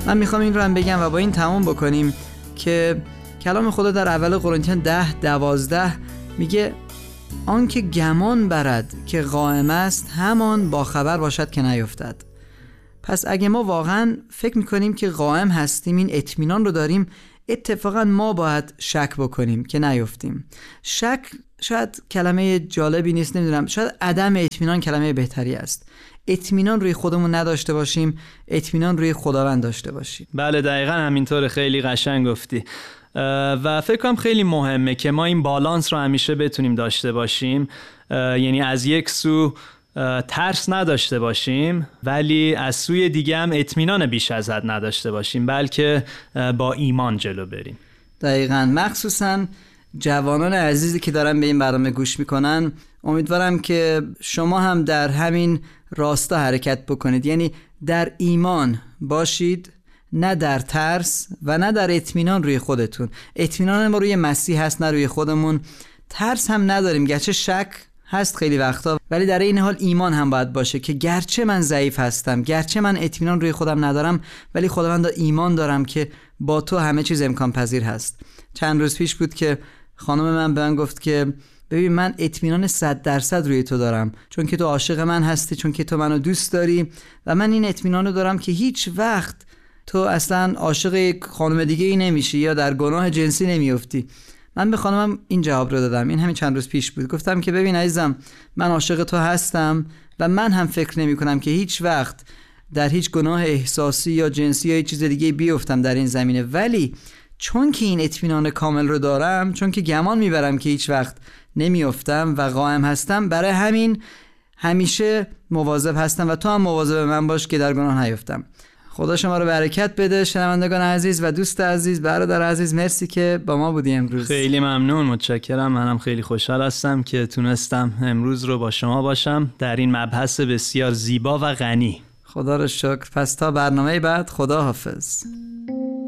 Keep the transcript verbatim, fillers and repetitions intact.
من میخوام این رو هم بگم و با این تمام بکنیم که کلام خدا در اول قرنتیان ده دوازده میگه آن که گمان برد که قائم است همان با خبر باشد که نیفتد. پس اگه ما واقعا فکر میکنیم که قائم هستیم، این اطمینان رو داریم، اتفاقا ما باید شک بکنیم که نیفتیم. شک شاید کلمه جالبی نیست، نمیدونم، شاید عدم اطمینان کلمه بهتری است. اطمینان روی خودمون نداشته باشیم، اطمینان روی خداوند داشته باشیم. بله دقیقاً همینطور، خیلی قشنگ گفتی و فکر کنم خیلی مهمه که ما این بالانس رو همیشه بتونیم داشته باشیم، یعنی از یک سو ترس نداشته باشیم ولی از سوی دیگه هم اطمینان بیش از حد نداشته باشیم، بلکه با ایمان جلو بریم. دقیقاً. مخصوصاً جوانان عزیزی که دارن به این برنامه گوش میکنن، امیدوارم که شما هم در همین راستا حرکت بکنید، یعنی در ایمان باشید، نه در ترس و نه در اطمینان روی خودتون. اطمینان ما روی مسیح هست، نه روی خودمون. ترس هم نداریم، گرچه شک هست خیلی وقتا، ولی در این حال ایمان هم باید باشه که گرچه من ضعیف هستم، گرچه من اطمینان روی خودم ندارم، ولی خداوند ایمان دارم که با تو همه چیز امکان پذیر هست. چند روز پیش بود که خانم من به من گفت که ببین من اطمینان صد درصد روی تو دارم، چون که تو عاشق من هستی، چون که تو منو دوست داری و من این اطمینان رو دارم که هیچ وقت تو اصلا عاشق خانم دیگه ای نمیشی یا در گناه جنسی نمیافتی. من به خانمم این جواب رو دادم، این همین چند روز پیش بود. گفتم که ببین عزیزم، من عاشق تو هستم و من هم فکر نمی کنم که هیچ وقت در هیچ گناه احساسی یا جنسی یا چیز دیگه بیفتم در این زمینه، ولی چون که این اطمینان کامل رو دارم، چون که گمان میبرم که هیچ وقت نمیافتم و قائم هستم، برای همین همیشه مواظب هستم و تو هم مواظب من باش که در گناه نیفتم. خدا شما رو برکت بده. شنوندگان عزیز و دوست عزیز، برادر عزیز، مرسی که با ما بودی امروز. خیلی ممنون، متشکرم. منم خیلی خوشحال هستم که تونستم امروز رو با شما باشم در این مبحث بسیار زیبا و غنی. خدا رو شکر. پس تا برنامه بعد، خدا حافظ.